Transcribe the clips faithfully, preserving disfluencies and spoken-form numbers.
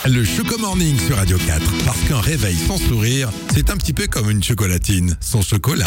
Le Choco Morning sur Radio quatre. Parce qu'un réveil sans sourire, c'est un petit peu comme une chocolatine sans chocolat.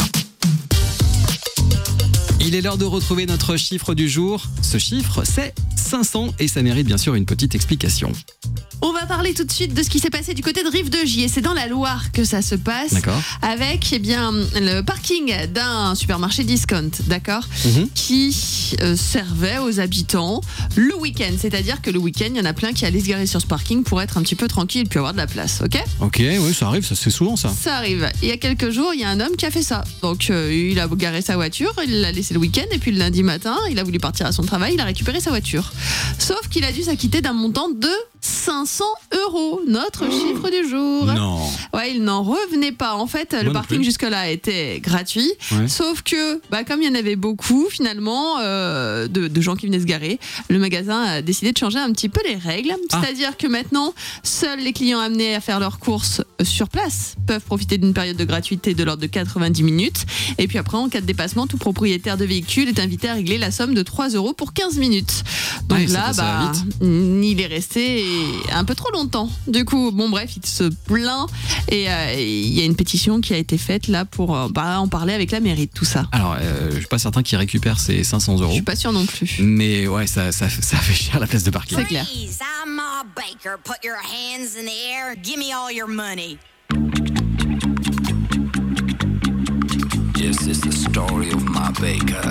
Il est l'heure de retrouver notre chiffre du jour. Ce chiffre, c'est cinq cents et ça mérite bien sûr une petite explication. On va parler tout de suite de ce qui s'est passé du côté de Rive-de-Gier. Et c'est dans la Loire que ça se passe. D'accord. Avec eh bien, le parking d'un supermarché discount, d'accord, Mhm. qui euh, servait aux habitants le week-end. C'est-à-dire que le week-end, il y en a plein qui allaient se garer sur ce parking pour être un petit peu tranquille puis avoir de la place, ok ? Ok, oui, ça arrive, ça se fait souvent ça. Ça arrive. Il y a quelques jours, il y a un homme qui a fait ça. Donc, euh, il a garé sa voiture, il l'a laissé le week-end, et puis le lundi matin, il a voulu partir à son travail, il a récupéré sa voiture. Sauf qu'il a dû s'acquitter d'un montant de cinq cents euros, notre oh. chiffre du jour. Non. Ouais, il n'en revenait pas. En fait, Moi le parking jusque-là était gratuit. Ouais. Sauf que, bah, comme il y en avait beaucoup, finalement, euh, de, de gens qui venaient se garer, le magasin a décidé de changer un petit peu les règles. Ah. C'est-à-dire que maintenant, seuls les clients amenés à faire leurs courses sur place peuvent profiter d'une période de gratuité de l'ordre de quatre-vingt-dix minutes. Et puis après, en cas de dépassement, tout propriétaire de véhicule est invité à régler la somme de trois euros pour quinze minutes. Donc Ouais, là, ça, ça bah, il est resté un peu trop longtemps. Du coup, bon bref, il se plaint et il euh, y a une pétition qui a été faite là pour euh, bah, en parler avec la mairie de tout ça. Alors, euh, je suis pas certain qu'il récupère ses cinq cents Je euros. suis pas sûre non plus. Mais ouais, ça, ça, ça fait cher la place de parking. C'est clair. Please, I'm Ma Baker. Put your hands in the air. Give me all your money. This is the story of Ma Baker.